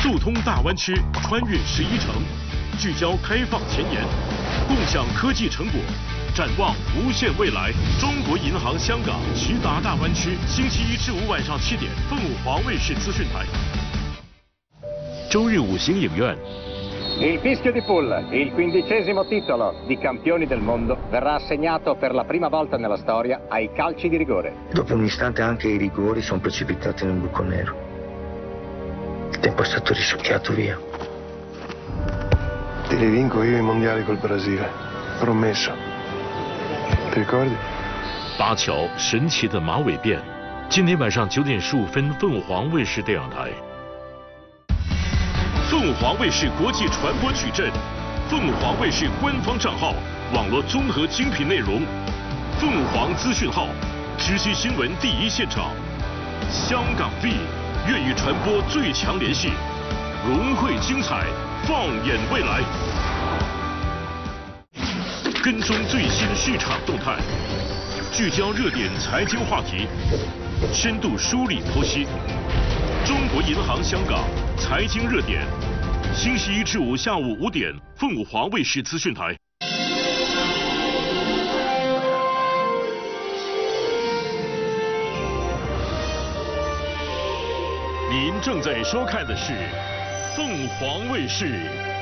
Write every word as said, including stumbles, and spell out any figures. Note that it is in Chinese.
路通大湾区，穿越十一城，聚焦开放前沿，共享科技成果，展望无限未来。中国银行香港徐达大湾区，星期一至五晚上七点，凤凰卫视资讯台。周日五星影院。 Il fischio di Poole, il quindicesimo titolo di campioni del mondo, verrà assegnato per la prima volta nella storia ai calci di rigore. Dopo un istante anche i rigori sono precipitati nel buco nero. Il tempo è stato risucchiato via. Te li vinco io i mondiali col Brasile. Promesso. Ti ricordi? 巴乔神奇的马尾辫，今天晚上九点十五分，凤凰卫视电影台。 凤凰卫视国际传播矩阵，凤凰卫视官方账号，网络综合精品内容，凤凰资讯号，直击新闻第一现场。香港 V 粤语传播最强联系，融汇精彩，放眼未来，跟踪最新市场动态，聚焦热点财经话题，深度梳理剖析。中国银行香港。 财经热点，星期一至五下午五点，凤凰卫视资讯台。您正在收看的是凤凰卫视。